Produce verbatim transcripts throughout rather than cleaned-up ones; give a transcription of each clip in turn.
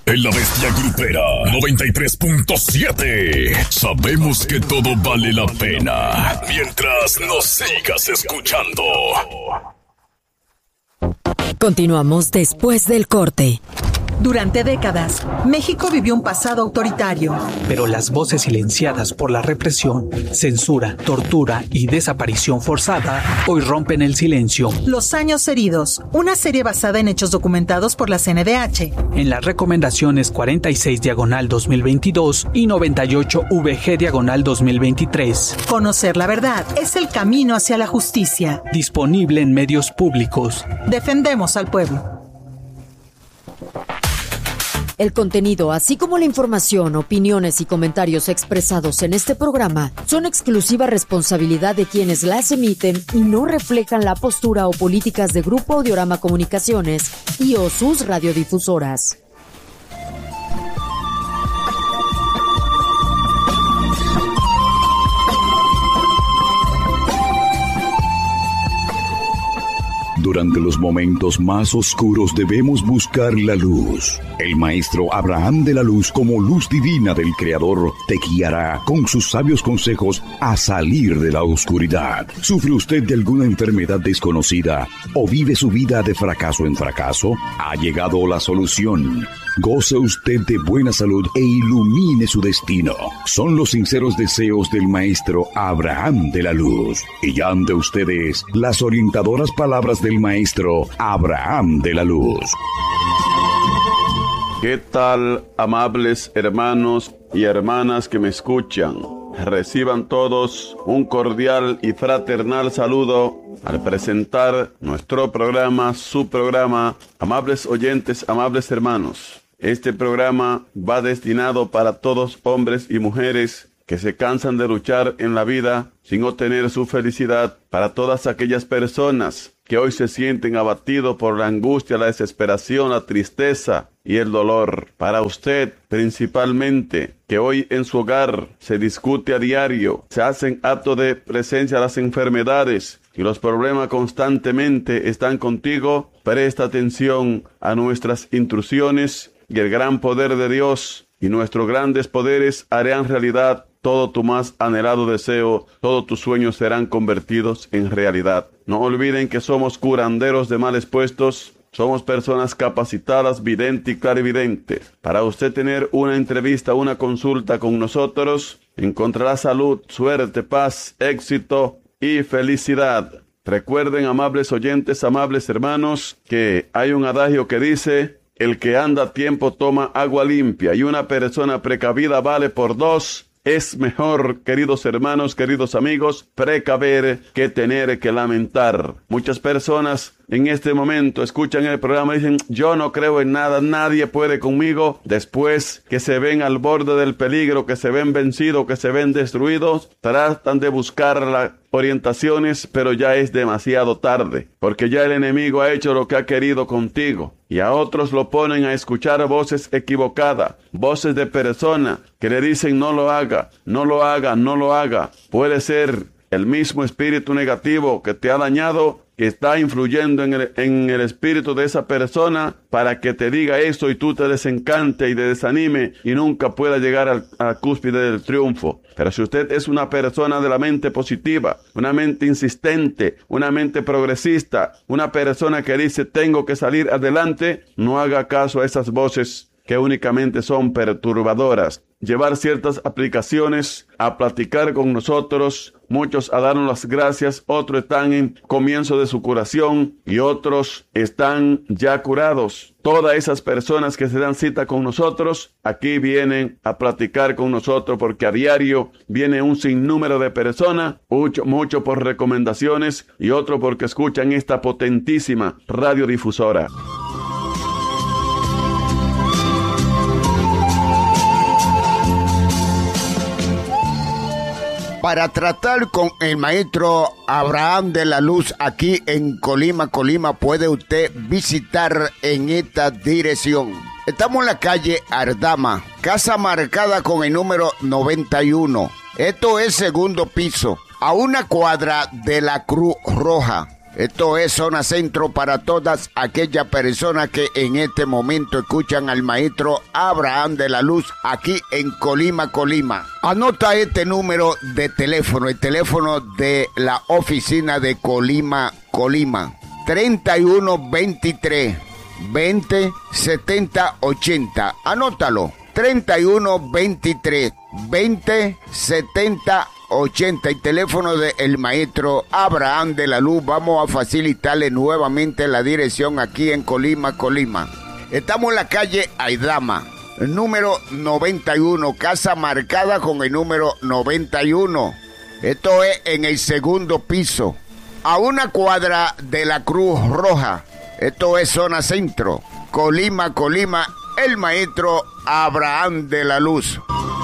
En La Bestia Grupera noventa y tres punto siete. Sabemos que todo vale la pena mientras nos sigas escuchando. Continuamos después del corte. Durante décadas, México vivió un pasado autoritario. Pero las voces silenciadas por la represión, censura, tortura y desaparición forzada hoy rompen el silencio. Los años heridos, una serie basada en hechos documentados por la C N D H. En las recomendaciones cuarenta y seis diagonal dos mil veintidós y noventa y ocho V G diagonal dos mil veintitrés. Conocer la verdad es el camino hacia la justicia. Disponible en medios públicos. Defendemos al pueblo. El contenido, así como la información, opiniones y comentarios expresados en este programa son exclusiva responsabilidad de quienes las emiten y no reflejan la postura o políticas de Grupo Audiorama Comunicaciones y o sus radiodifusoras. Durante los momentos más oscuros debemos buscar la luz. El maestro Abraham de la Luz, como luz divina del Creador, te guiará con sus sabios consejos a salir de la oscuridad. ¿Sufre usted de alguna enfermedad desconocida o vive su vida de fracaso en fracaso? Ha llegado la solución. Goce usted de buena salud e ilumine su destino. Son los sinceros deseos del maestro Abraham de la Luz. Y ya ante ustedes las orientadoras palabras del maestro Abraham de la Luz. ¿Qué tal, amables hermanos y hermanas que me escuchan? Reciban todos un cordial y fraternal saludo al presentar nuestro programa, su programa, amables oyentes, amables hermanos. Este programa va destinado para todos hombres y mujeres que se cansan de luchar en la vida sin obtener su felicidad, para todas aquellas personas que hoy se sienten abatidos por la angustia, la desesperación, la tristeza y el dolor. Para usted, principalmente, que hoy en su hogar se discute a diario, se hacen actos de presencia las enfermedades y los problemas constantemente están contigo, presta atención a nuestras instrucciones y el gran poder de Dios y nuestros grandes poderes harán realidad todo tu más anhelado deseo, todos tus sueños serán convertidos en realidad. No olviden que somos curanderos de males puestos, somos personas capacitadas, videntes y clarividentes. Para usted tener una entrevista, una consulta con nosotros, encontrará salud, suerte, paz, éxito y felicidad. Recuerden, amables oyentes, amables hermanos, que hay un adagio que dice: el que anda a tiempo toma agua limpia, y una persona precavida vale por dos. Es mejor, queridos hermanos, queridos amigos, precaver que tener que lamentar. Muchas personas en este momento escuchan el programa y dicen: yo no creo en nada, nadie puede conmigo. Después que se ven al borde del peligro, que se ven vencidos, que se ven destruidos, tratan de buscar las orientaciones, pero ya es demasiado tarde, porque ya el enemigo ha hecho lo que ha querido contigo. Y a otros lo ponen a escuchar voces equivocadas, voces de persona que le dicen: no lo haga, no lo haga, no lo haga. Puede ser el mismo espíritu negativo que te ha dañado, que está influyendo en el, en el espíritu de esa persona para que te diga eso y tú te desencante y te desanime y nunca pueda llegar al, a la cúspide del triunfo. Pero si usted es una persona de la mente positiva, una mente insistente, una mente progresista, una persona que dice: tengo que salir adelante, no haga caso a esas voces que únicamente son perturbadoras. Llevar ciertas aplicaciones, a platicar con nosotros, muchos a darnos las gracias, otros están en comienzo de su curación y otros están ya curados. Todas esas personas que se dan cita con nosotros, aquí vienen a platicar con nosotros, porque a diario viene un sinnúmero de personas, mucho, mucho por recomendaciones y otro porque escuchan esta potentísima radiodifusora. Para tratar con el maestro Abraham de la Luz aquí en Colima, Colima, puede usted visitar en esta dirección. Estamos en la calle Ardama, casa marcada con el número noventa y uno. Esto es segundo piso, a una cuadra de la Cruz Roja. Esto es Zona Centro para todas aquellas personas que en este momento escuchan al maestro Abraham de la Luz aquí en Colima, Colima. Anota este número de teléfono, el teléfono de la oficina de Colima, Colima. treinta y uno veintitrés, veinte, setenta, ochenta. Anótalo. treinta y uno veintitrés, veinte, setenta, ochenta. Y teléfono del maestro Abraham de la Luz. Vamos a facilitarle nuevamente la dirección aquí en Colima, Colima. Estamos en la calle Aidama, número noventa y uno, casa marcada con el número noventa y uno. Esto es en el segundo piso, a una cuadra de la Cruz Roja. Esto es Zona Centro, Colima, Colima, el maestro Abraham de la Luz.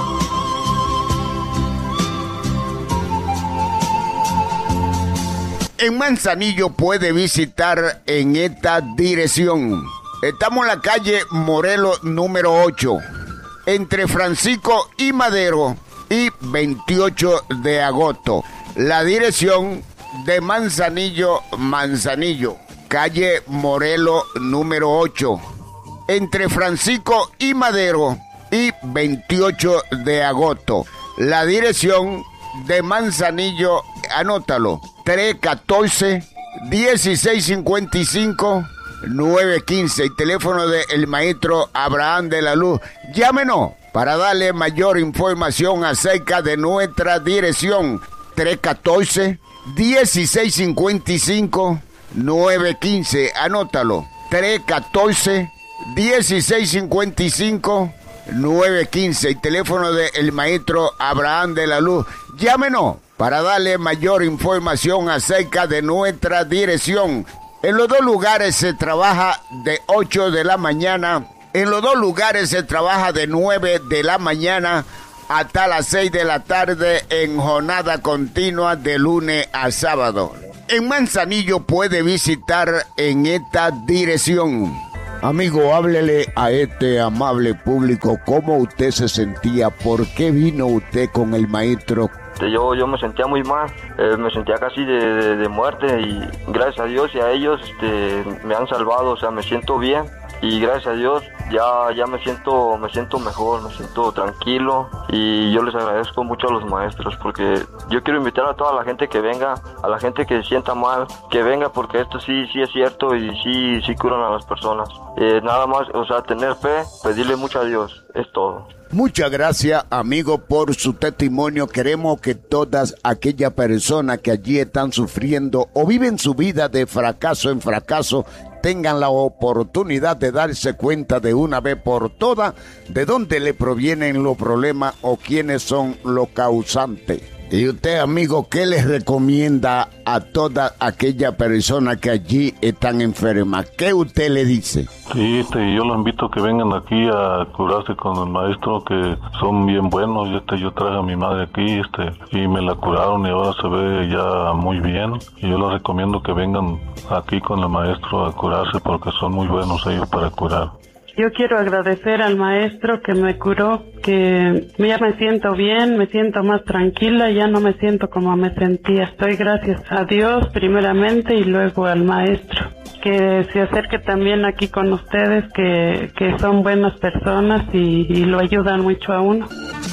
En Manzanillo puede visitar en esta dirección. Estamos en la calle Morelos número ocho, entre Francisco y Madero y veintiocho de agosto. La dirección de Manzanillo, Manzanillo, calle Morelos número ocho, entre Francisco y Madero y veintiocho de agosto. La dirección de Manzanillo, anótalo, tres uno cuatro, dieciséis cincuenta y cinco, nueve quince. El teléfono del maestro Abraham de la Luz. Llámenos para darle mayor información acerca de nuestra dirección. tres uno cuatro, dieciséis cincuenta y cinco, nueve quince. Anótalo, tres uno cuatro, dieciséis cincuenta y cinco, nueve quince. El teléfono del maestro Abraham de la Luz. Llámenos para darle mayor información acerca de nuestra dirección. En los dos lugares se trabaja de ocho de la mañana. En los dos lugares se trabaja de nueve de la mañana hasta las seis de la tarde en jornada continua de lunes a sábado. En Manzanillo puede visitar en esta dirección. Amigo, háblele a este amable público cómo usted se sentía, por qué vino usted con el maestro. Yo, yo me sentía muy mal, eh, me sentía casi de, de, de muerte y gracias a Dios y a ellos este, me han salvado, o sea, me siento bien y gracias a Dios ya, ya me siento, me siento mejor, me siento tranquilo y yo les agradezco mucho a los maestros porque yo quiero invitar a toda la gente que venga, a la gente que se sienta mal, que venga porque esto sí, sí es cierto y sí, sí curan a las personas. Eh, nada más, o sea, tener fe, pedirle mucho a Dios, es todo. Muchas gracias, amigo, por su testimonio. Queremos que todas aquellas personas que allí están sufriendo o viven su vida de fracaso en fracaso tengan la oportunidad de darse cuenta de una vez por todas de dónde le provienen los problemas o quiénes son los causantes. Y usted, amigo, ¿qué les recomienda a toda aquella persona que allí están enfermas? ¿Qué usted le dice? Sí, este, yo los invito a que vengan aquí a curarse con el maestro, que son bien buenos. Este, yo traje a mi madre aquí, este, y me la curaron y ahora se ve ya muy bien. Y yo les recomiendo que vengan aquí con el maestro a curarse porque son muy buenos ellos para curar. Yo quiero agradecer al maestro que me curó, que ya me siento bien, me siento más tranquila, ya no me siento como me sentía. Estoy gracias a Dios primeramente y luego al maestro. Que se acerque también aquí con ustedes, que, que son buenas personas y, y lo ayudan mucho a uno.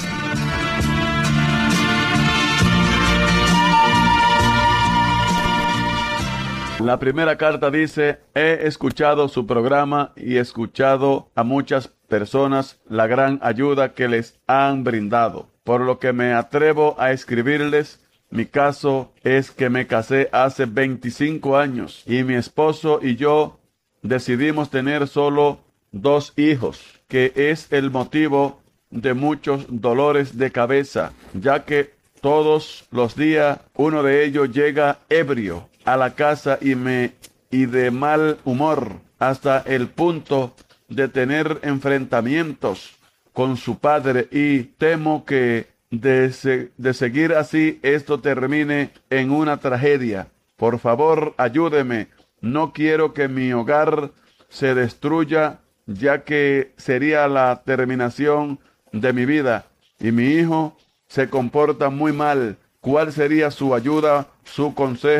La primera carta dice: he escuchado su programa y he escuchado a muchas personas la gran ayuda que les han brindado, por lo que me atrevo a escribirles. Mi caso es que me casé hace veinticinco años y mi esposo y yo decidimos tener solo dos hijos, que es el motivo de muchos dolores de cabeza, ya que todos los días uno de ellos llega ebrio a la casa y me y de mal humor hasta el punto de tener enfrentamientos con su padre, y temo que de, se, de seguir así esto termine en una tragedia. Por favor, ayúdeme. No quiero que mi hogar se destruya, ya que sería la terminación de mi vida, y mi hijo se comporta muy mal. ¿Cuál sería su ayuda, su consejo,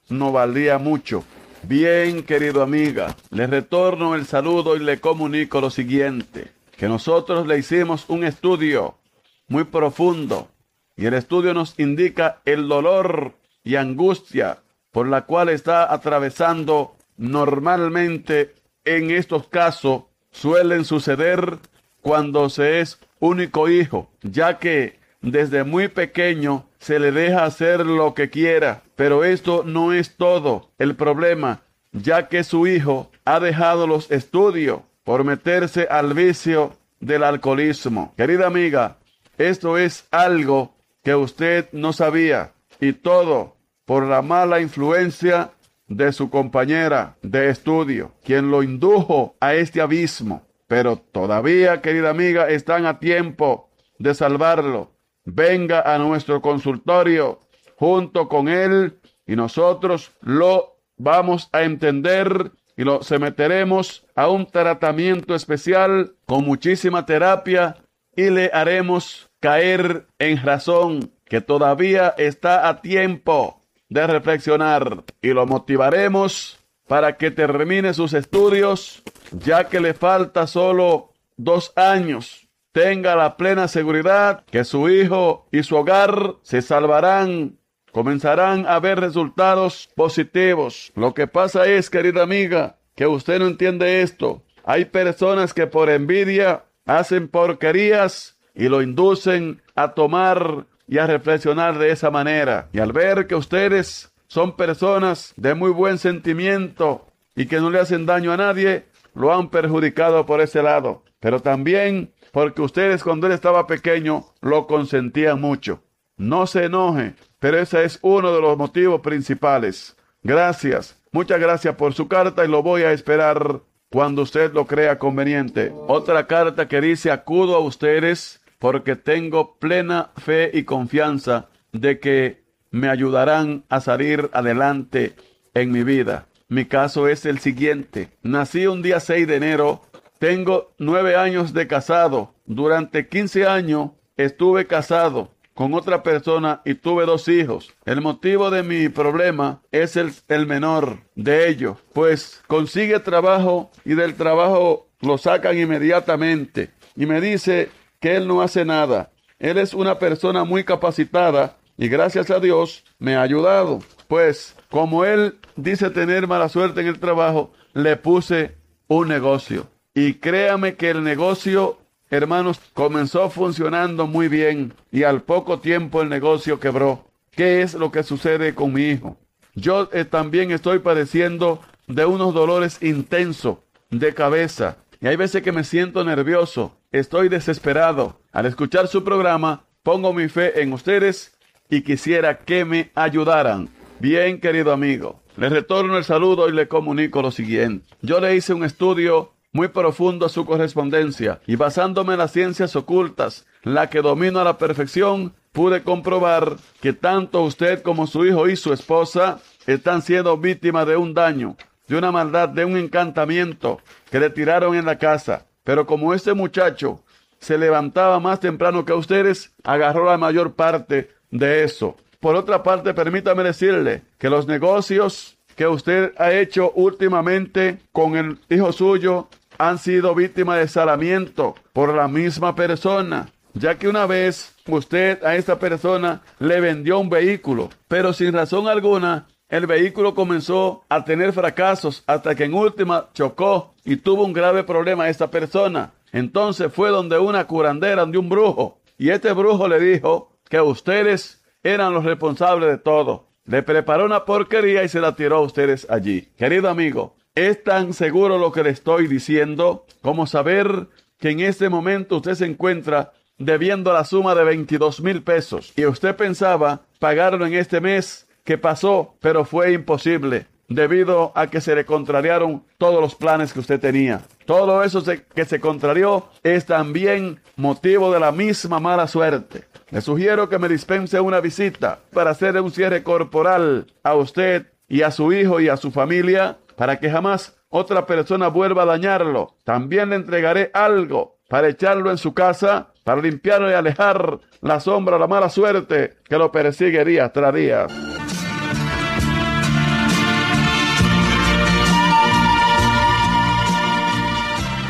no valía mucho. Bien, querido amiga, le retorno el saludo y le comunico lo siguiente, que nosotros le hicimos un estudio muy profundo y el estudio nos indica el dolor y angustia por la cual está atravesando. Normalmente en estos casos suelen suceder cuando se es único hijo, ya que desde muy pequeño se le deja hacer lo que quiera, pero esto no es todo el problema, ya que su hijo ha dejado los estudios por meterse al vicio del alcoholismo. Querida amiga, esto es algo que usted no sabía, y todo por la mala influencia de su compañera de estudio, quien lo indujo a este abismo. Pero todavía, querida amiga, están a tiempo de salvarlo. Venga a nuestro consultorio junto con él y nosotros lo vamos a entender y lo someteremos a un tratamiento especial con muchísima terapia y le haremos caer en razón que todavía está a tiempo de reflexionar y lo motivaremos para que termine sus estudios, ya que le falta solo dos años. Tenga la plena seguridad que su hijo y su hogar se salvarán, comenzarán a ver resultados positivos. Lo que pasa es, querida amiga, que usted no entiende esto. Hay personas que por envidia hacen porquerías y lo inducen a tomar y a reflexionar de esa manera. Y al ver que ustedes son personas de muy buen sentimiento y que no le hacen daño a nadie, lo han perjudicado por ese lado. Pero también porque ustedes cuando él estaba pequeño lo consentían mucho. No se enoje, pero ese es uno de los motivos principales. Gracias, muchas gracias por su carta y lo voy a esperar cuando usted lo crea conveniente. Otra carta que dice: acudo a ustedes porque tengo plena fe y confianza de que me ayudarán a salir adelante en mi vida. Mi caso es el siguiente. Nací un día seis de enero. Tengo nueve años de casado. Durante quince años estuve casado con otra persona y tuve dos hijos. El motivo de mi problema es el, el menor de ellos, pues consigue trabajo y del trabajo lo sacan inmediatamente. Y me dice que él no hace nada. Él es una persona muy capacitada y gracias a Dios me ha ayudado. Pues como él dice tener mala suerte en el trabajo, le puse un negocio. Y créame que el negocio, hermanos, comenzó funcionando muy bien y al poco tiempo el negocio quebró. ¿Qué es lo que sucede con mi hijo? Yo eh, también estoy padeciendo de unos dolores intensos de cabeza y hay veces que me siento nervioso, estoy desesperado. Al escuchar su programa, pongo mi fe en ustedes y quisiera que me ayudaran. Bien, querido amigo, le retorno el saludo y le comunico lo siguiente. Yo le hice un estudio muy profundo a su correspondencia y basándome en las ciencias ocultas, la que domino a la perfección, pude comprobar que tanto usted como su hijo y su esposa están siendo víctimas de un daño, de una maldad, de un encantamiento que le tiraron en la casa. Pero como este muchacho se levantaba más temprano que ustedes, agarró la mayor parte de eso. Por otra parte, permítame decirle que los negocios que usted ha hecho últimamente con el hijo suyo han sido víctimas de salamiento por la misma persona, ya que una vez usted a esta persona le vendió un vehículo, pero sin razón alguna el vehículo comenzó a tener fracasos hasta que en última chocó y tuvo un grave problema esta persona. Entonces fue donde una curandera, donde un brujo, y este brujo le dijo que ustedes eran los responsables de todo. Le preparó una porquería y se la tiró a ustedes allí. Querido amigo, es tan seguro lo que le estoy diciendo como saber que en este momento usted se encuentra debiendo la suma de veintidós mil pesos y usted pensaba pagarlo en este mes que pasó, pero fue imposible debido a que se le contrariaron todos los planes que usted tenía. Todo eso se, que se contrarió es también motivo de la misma mala suerte. Le sugiero que me dispense una visita para hacerle un cierre corporal a usted y a su hijo y a su familia para que jamás otra persona vuelva a dañarlo. También le entregaré algo para echarlo en su casa, para limpiarlo y alejar la sombra, la mala suerte que lo persigue día tras día.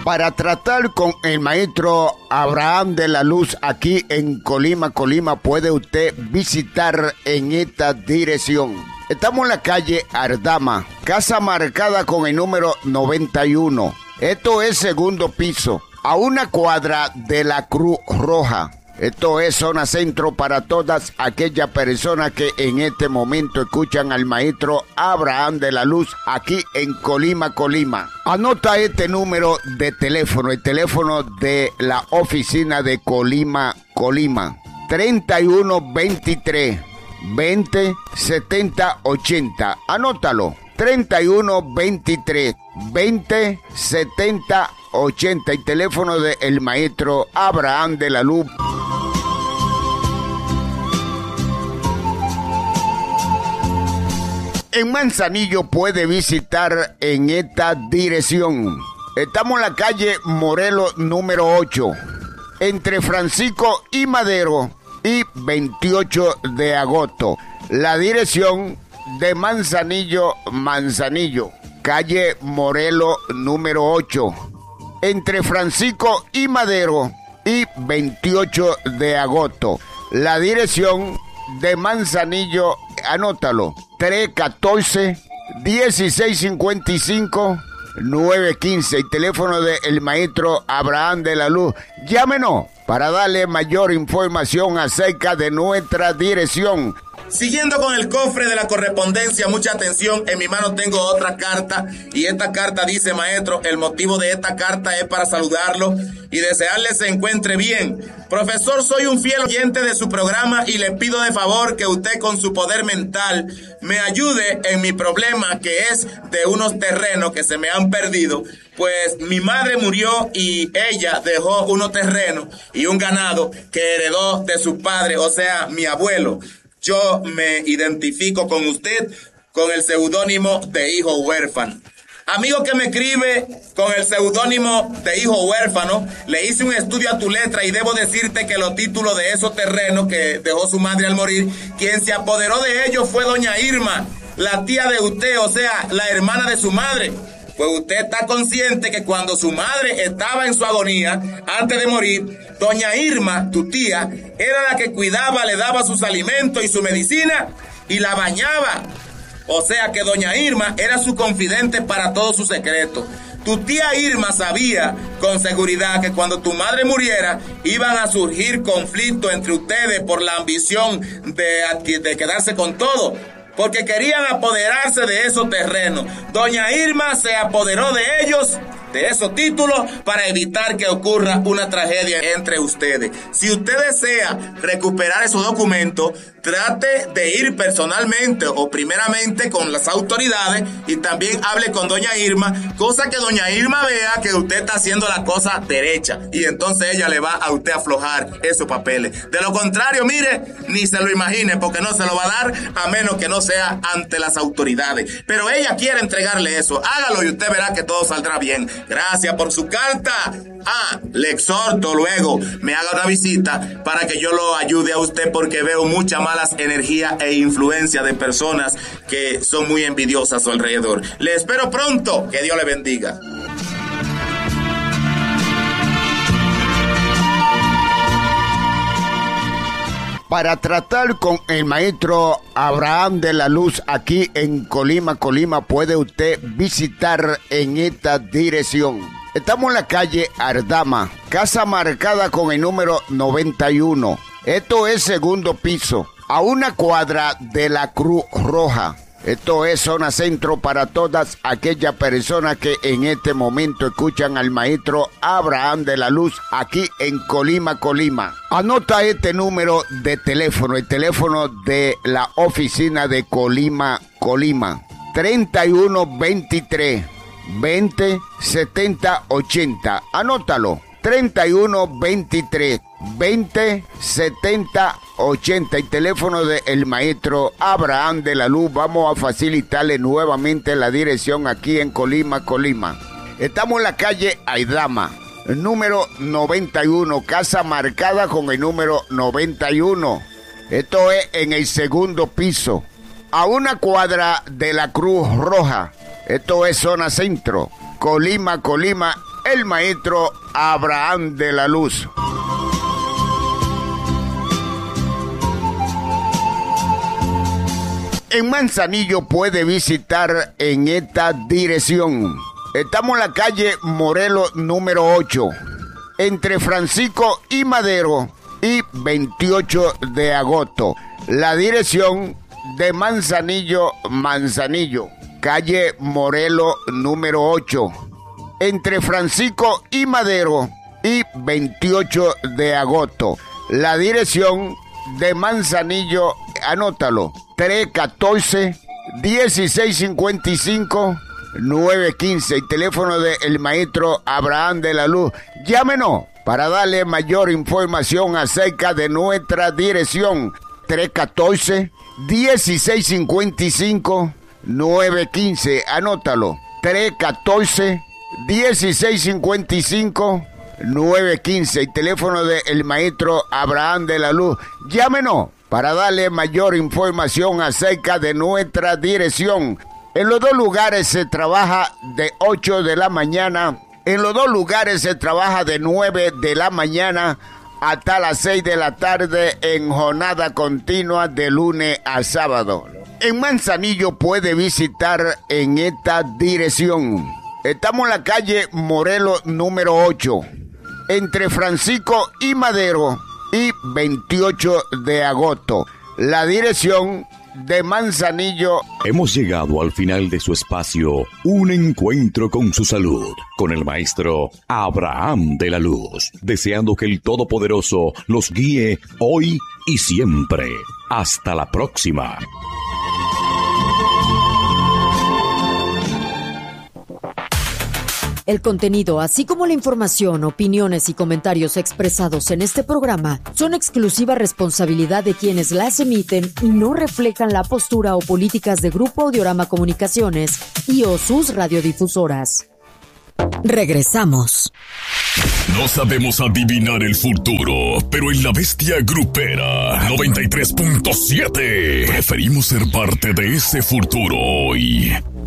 Para tratar con el maestro Abraham de la Luz aquí en Colima, Colima, puede usted visitar en esta dirección. Estamos en la calle Ardama, casa marcada con el número noventa y uno. Esto es segundo piso, a una cuadra de la Cruz Roja. Esto es zona centro para todas aquellas personas que en este momento escuchan al maestro Abraham de la Luz aquí en Colima, Colima. Anota este número de teléfono, el teléfono de la oficina de Colima, Colima. treinta y uno veintitrés, veinte, setenta, ochenta. Anótalo. treinta y uno veintitrés, veinte, setenta, ochenta. El teléfono del maestro Abraham de la Luz. En Manzanillo puede visitar en esta dirección. Estamos en la calle Morelos número ocho, entre Francisco y Madero y veintiocho de agosto. La dirección de Manzanillo, Manzanillo, calle Morelos número ocho, entre Francisco y Madero y veintiocho de agosto. La dirección de Manzanillo, anótalo, tres uno cuatro, dieciséis cincuenta y cinco, nueve quince. El teléfono del maestro Abraham de la Luz. Llámenos para darle mayor información acerca de nuestra dirección. Siguiendo con el cofre de la correspondencia, mucha atención, en mi mano tengo otra carta y esta carta dice, maestro, el motivo de esta carta es para saludarlo y desearle se encuentre bien. Profesor, soy un fiel oyente de su programa y le pido de favor que usted con su poder mental me ayude en mi problema, que es de unos terrenos que se me han perdido. Pues mi madre murió y ella dejó unos terrenos y un ganado que heredó de su padre, o sea, mi abuelo. Yo me identifico con usted con el seudónimo de hijo huérfano. Amigo que me escribe con el seudónimo de hijo huérfano, le hice un estudio a tu letra y debo decirte que los títulos de esos terrenos que dejó su madre al morir, quien se apoderó de ellos fue doña Irma, la tía de usted, o sea, la hermana de su madre. Pues usted está consciente que cuando su madre estaba en su agonía, antes de morir, doña Irma, tu tía, era la que cuidaba, le daba sus alimentos y su medicina y la bañaba. O sea que doña Irma era su confidente para todos sus secretos. Tu tía Irma sabía con seguridad que cuando tu madre muriera iban a surgir conflictos entre ustedes por la ambición de, de quedarse con todo, porque querían apoderarse de esos terrenos. Doña Irma se apoderó de ellos, de esos títulos, para evitar que ocurra una tragedia entre ustedes. Si usted desea recuperar esos documentos, trate de ir personalmente o primeramente con las autoridades y también hable con doña Irma, cosa que doña Irma vea que usted está haciendo la cosa derecha y entonces ella le va a usted aflojar esos papeles. De lo contrario, mire, ni se lo imagine, porque no se lo va a dar a menos que no sea ante las autoridades. Pero ella quiere entregarle eso. Hágalo y usted verá que todo saldrá bien. Gracias por su carta. Ah, le exhorto luego me haga una visita para que yo lo ayude a usted, porque veo muchas malas energías e influencia de personas que son muy envidiosas a su alrededor. Le espero pronto. Que Dios le bendiga. Para tratar con el maestro Abraham de la Luz aquí en Colima, Colima, puede usted visitar en esta dirección. Estamos en la calle Ardama, casa marcada con el número noventa y uno. Esto es segundo piso, a una cuadra de la Cruz Roja. Esto es zona centro para todas aquellas personas que en este momento escuchan al maestro Abraham de la Luz aquí en Colima, Colima. Anota este número de teléfono, el teléfono de la oficina de Colima, Colima. treinta y uno veintitrés, veinte, setenta, ochenta. Anótalo. treinta y uno veintitrés, veinte, setenta, ochenta. El teléfono del maestro Abraham de la Luz. Vamos a facilitarle nuevamente la dirección aquí en Colima, Colima. Estamos en la calle Aidama, número noventa y uno, casa marcada con el número noventa y uno. Esto es en el segundo piso, a una cuadra de la Cruz Roja. Esto es zona centro, Colima, Colima. el maestro Abraham de la Luz. En Manzanillo puede visitar en esta dirección. Estamos en la calle Morelos número ocho, entre Francisco y Madero y veintiocho de agosto. La dirección de Manzanillo, Manzanillo, calle Morelos número ocho, entre Francisco y Madero y veintiocho de agosto. La dirección de Manzanillo, anótalo, tres uno cuatro, uno seis cinco cinco, nueve uno cinco, el teléfono del maestro Abraham de la Luz. Llámenos para darle mayor información acerca de nuestra dirección. Tres uno cuatro, uno seis cinco cinco, nueve uno cinco, anótalo, tres uno cuatro, uno seis cinco cinco, nueve uno cinco, el teléfono del maestro Abraham de la Luz. Llámenos para darle mayor información acerca de nuestra dirección. En los dos lugares se trabaja de ocho de la mañana, en los dos lugares se trabaja de nueve de la mañana hasta las seis de la tarde en jornada continua de lunes a sábado. En Manzanillo puede visitar en esta dirección. Estamos en la calle Morelos número ocho, entre Francisco y Madero y veintiocho de agosto. La dirección de Manzanillo. Hemos llegado al final de su espacio, Un Encuentro con su Salud, con el maestro Abraham de la Luz, deseando que el Todopoderoso los guíe hoy y siempre. Hasta la próxima. El contenido, así como la información, opiniones y comentarios expresados en este programa son exclusiva responsabilidad de quienes las emiten y no reflejan la postura o políticas de Grupo Audiorama Comunicaciones y o sus radiodifusoras. Regresamos. No sabemos adivinar el futuro, pero en La Bestia Grupera noventa y tres punto siete preferimos ser parte de ese futuro hoy.